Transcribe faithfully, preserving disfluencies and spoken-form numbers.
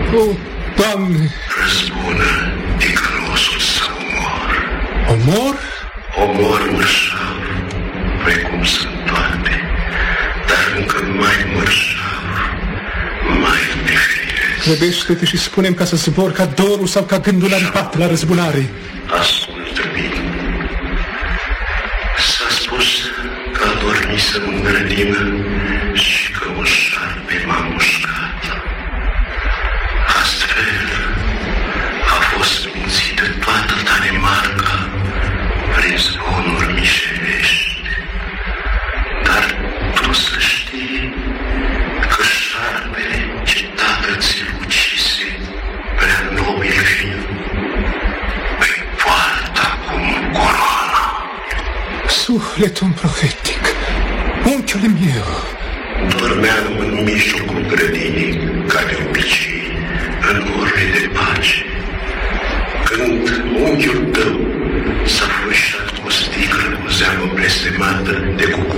O, Doamne! Răzbună ticălosul să omor. Omor? Omor mărșav, precum sunt toate, dar încă mai mărșav, mai nefiresc. Grăbește-te și spune-mi ca să zbor ca dorul sau ca gândul aripat la răzbunare. Ascultă bine. S-a spus că adormisem în grădină și că un șarpe m-a mușcat. Astfel a fost mințită toată Danemarca prin zvonuri mișelești. Dar tu să știi că șarpele ce tată ți-l ucise, prea nobil fiind, îi poartă acum coroana. Sufletul profetic, unchiul meu. Dormeam în mijlocul grădinii, ca de obicei, în orele de pace, când unchiul tău s-a fâșat cu o sticlă cu zeamă blestemată de cu